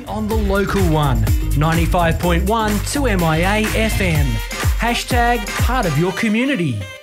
on the local one, 95.1 2MIA FM. Hashtag part of your community.